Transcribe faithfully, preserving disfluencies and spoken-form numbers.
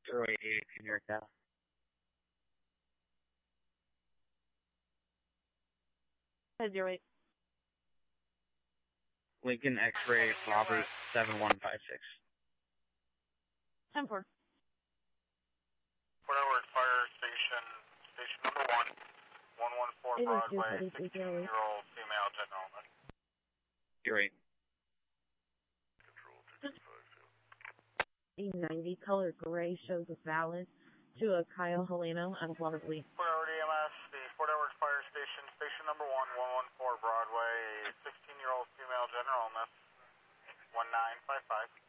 zero eight eight Junior Cal. Five zero eight. Lincoln X-ray Robert seven one five six. Ten four. Port Edward Fire Station, station number one, one one four Broadway, sixteen-year-old female general. zero eight. Control two two five two. A ninety color gray shows a valid to a Kyle Heleno out of Watervliet. Port Edward E M S, the Port Edward Fire Station, station number one, one one four Broadway, sixteen-year-old female general, miss one nine five five.